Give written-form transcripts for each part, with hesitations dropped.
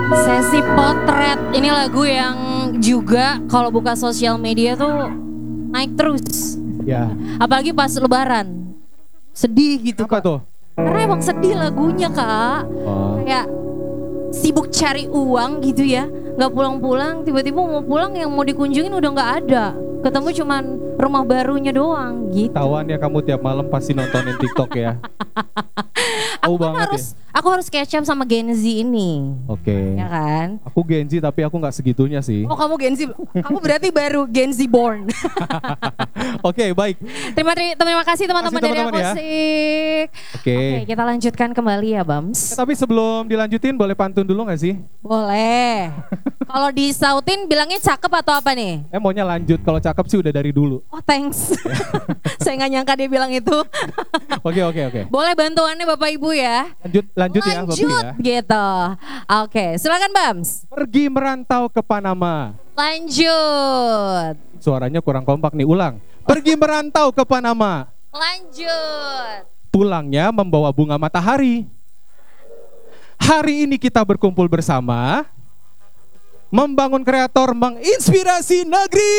Sesi potret, ini lagu yang juga kalau buka sosial media tuh naik terus. Ya. Apalagi pas lebaran, sedih gitu Apa Kak. tuh? Karena emang sedih lagunya Kak. Oh. Kayak sibuk cari uang gitu ya, nggak pulang-pulang, tiba-tiba mau pulang yang mau dikunjungin udah nggak ada. Ketemu cuman rumah barunya doang gitu. Tawan ya kamu tiap malam pasti nontonin TikTok ya. Aku kan banget aku harus catch up sama Gen Z ini. Oke. Ya kan? Aku Gen Z tapi aku nggak segitunya sih. Oh kamu Gen Z, kamu berarti baru Gen Z born. Oke, baik. Terima kasih teman-teman dari teman-teman ya. Akustik. Oke. Oke, kita lanjutkan kembali ya Bams. Tapi sebelum dilanjutin boleh pantun dulu nggak sih? Boleh. Kalau disautin bilangnya cakep atau apa nih? Maunya lanjut, kalau cakep sih udah dari dulu. Oh thanks. Saya nggak nyangka dia bilang itu. Oke. Boleh bantuannya Bapak Ibu ya. Lanjut ya Bapak ya. Gitu. Oke, silakan Bams. Pergi merantau ke Panama. Lanjut. Suaranya kurang kompak nih, ulang. Pergi merantau ke Panama. Lanjut. Pulangnya membawa bunga matahari. Hari ini kita berkumpul bersama, membangun kreator, menginspirasi negeri.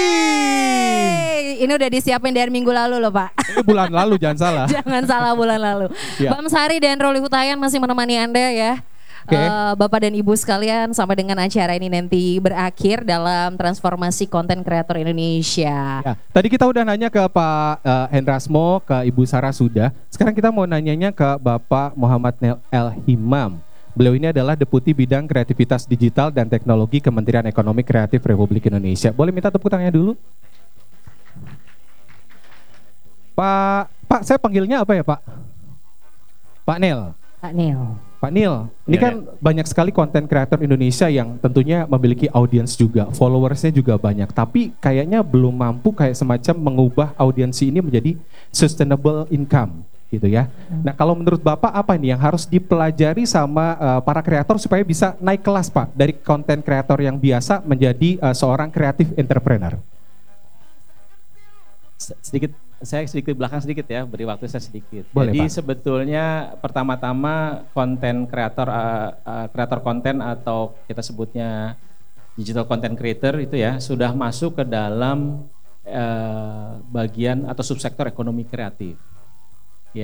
Ini udah disiapin dari minggu lalu loh Pak. Ini bulan lalu, jangan salah. Jangan salah bulan lalu. Ya. Bams Hari dan Roli Hutayan masih menemani Anda ya. Oke. Bapak dan Ibu sekalian sampai dengan acara ini nanti berakhir dalam transformasi konten kreator Indonesia. Ya, tadi kita udah nanya ke Pak Hendrasmo, ke Ibu Sarah sudah. Sekarang kita mau nanyanya ke Bapak Muhammad El Himam. Beliau ini adalah Deputi Bidang Kreativitas Digital dan Teknologi Kementerian Ekonomi Kreatif Republik Indonesia. Boleh minta tepuk tangannya dulu? Pak, saya panggilnya apa ya Pak? Pak Nel. Pak Nil. Pak Nil, ini kan banyak sekali konten kreator Indonesia yang tentunya memiliki audiens juga, followersnya juga banyak. Tapi kayaknya belum mampu kayak semacam mengubah audiensi ini menjadi sustainable income gitu ya. Nah kalau menurut Bapak apa nih yang harus dipelajari sama para kreator supaya bisa naik kelas Pak, dari konten kreator yang biasa menjadi seorang kreatif entrepreneur? Saya sedikit belakang sedikit ya, beri waktu saya sedikit. Boleh, Jadi Pak. sebetulnya pertama-tama konten kreator, kreator konten atau kita sebutnya digital content creator itu ya sudah masuk ke dalam bagian atau subsektor ekonomi kreatif.